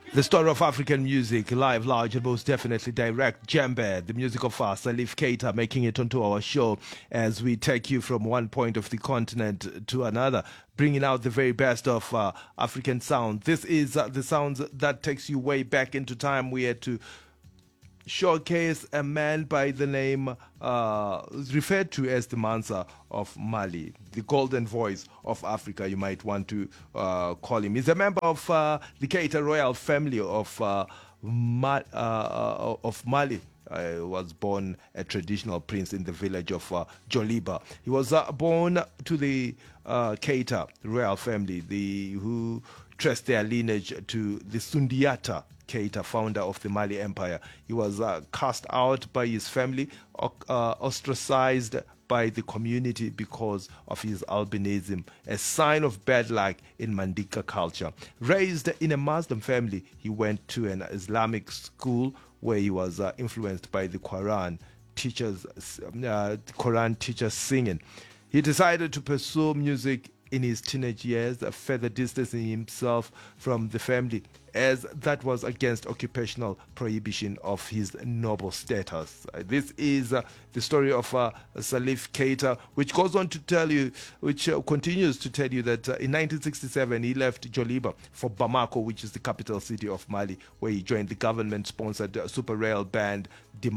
The story of African music, live, large, and most definitely direct. Djembe, the music of Salif Keita, making it onto our show as we take you from one point of the continent to another, bringing out the very best of African sound. This is the sounds that takes you way back into time. We had to showcase a man by the name referred to as the Mansa of Mali, the golden voice of Africa, you might want to call him. He's a member of the Keita royal family of Mali. Was born a traditional prince in the village of Joliba. He was born to the Keita royal family, who traced their lineage to the Sundiata Keita, founder of the Mali Empire. He was cast out by his family, ostracized by the community because of his albinism, a sign of bad luck in Mandinka culture. Raised in a Muslim family, he went to an Islamic school where he was influenced by the Quran teachers singing. He decided to pursue music in his teenage years, further distancing himself from the family, as that was against occupational prohibition of his noble status. This is the story of Salif Keita, which goes on to tell you, which continues to tell you that in 1967 he left Joliba for Bamako, which is the capital city of Mali, where he joined the government-sponsored super rail band Di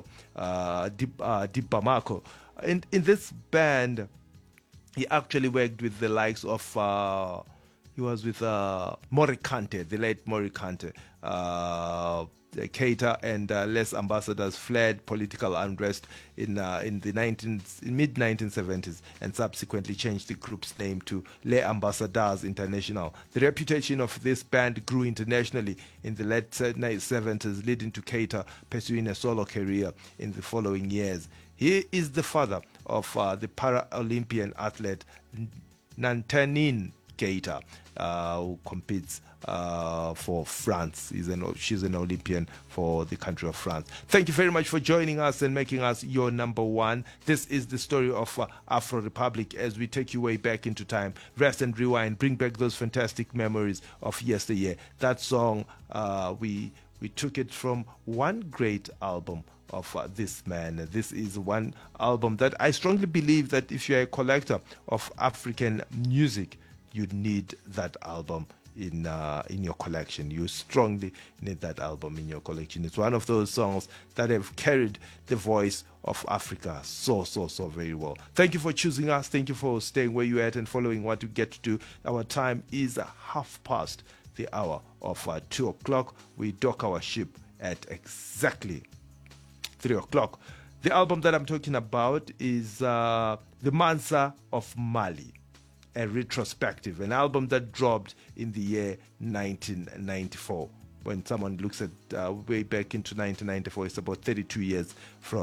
Bamako. And in this band, he actually worked with the likes of, he was with Morikante, the late Morikante. Keita and Les Ambassadors fled political unrest in the mid-1970s and subsequently changed the group's name to Les Ambassadeurs International. The reputation of this band grew internationally in the late 70s, leading to Keita pursuing a solo career in the following years. He is the father of the Para-Olympian athlete Nantanine Keita, who competes for France. She's an Olympian for the country of France. Thank you very much for joining us and making us your number one. This is the story of Afro Republic as we take you way back into time. Rest and rewind, bring back those fantastic memories of yesteryear. That song, we took it from one great album of this man. This is one album that I strongly believe that if you're a collector of African music, you need that album in your collection. You strongly need that album in your collection. It's one of those songs that have carried the voice of Africa so very well. Thank you for choosing us. Thank you for staying where you're at and following what you get to do. Our time is 1:30 the hour of 2 o'clock. We dock our ship at exactly 3 o'clock. The album that I'm talking about is The Mansa of Mali, a retrospective, an album that dropped in the year 1994. When someone looks at way back into 1994, it's about 32 years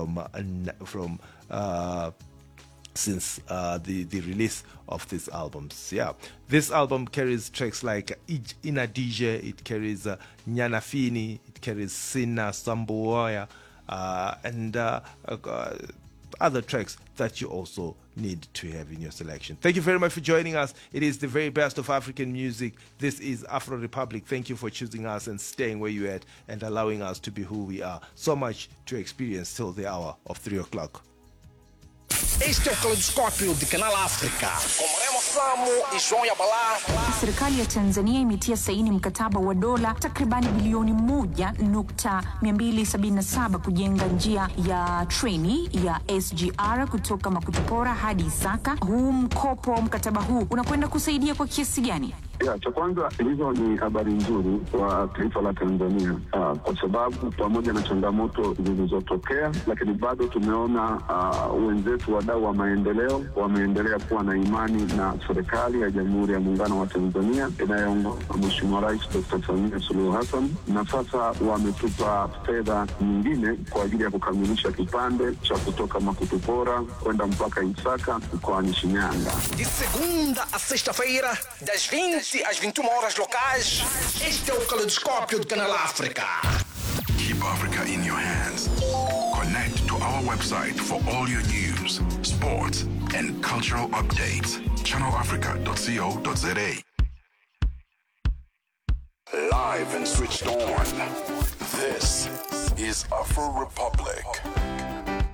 since the release of these albums. Yeah, this album carries tracks like Inadije, it carries Nyanafini, it carries Sina Sambuoya, and other tracks that you also need to have in your selection. Thank you very much for joining us. It is the very best of African music. This is Afro Republic. Thank you for choosing us and staying where you're at and allowing us to be who we are. So much to experience till the hour of 3 o'clock. Este é o Caleidoscópio de Canal África, com Remo Samo e João Yabalá. Serikali ya Tanzania imetia saini mkataba wa dola takribani bilioni 1.277 kujenga njia ya treni ya SGR kutoka Makutupora hadi Isaka. Huu mkataba huu unakwenda kusaidia kwa kiasi gani? Cha kwanza, hizo ni habari nzuri kwa taifa la Tanzania, kwa sababu pamoja na changamoto zilizotokea, lakini bado tumeona wenzetu wadau wa maendeleo wameendelea kuwa na imani na serikali ya Jamhuri ya Muungano wa Tanzania inayoongozwa na Mheshimiwa Rais Dr. Samia Suluhu Hassan, na sasa wametupa fedha nyingine kwa ajili ya kukamilisha kipande cha kutoka Makutupora kwenda mpaka Isaka mkoani Shinyanga. De segunda a sexta-feira, das 20 às 21 horas locais, este é o Caleidoscópio de Canal África. Keep Africa in your hands. Connect to our website for all your news, sports, and cultural updates. channelafrica.co.za. live and switched on. This is Afro Republic.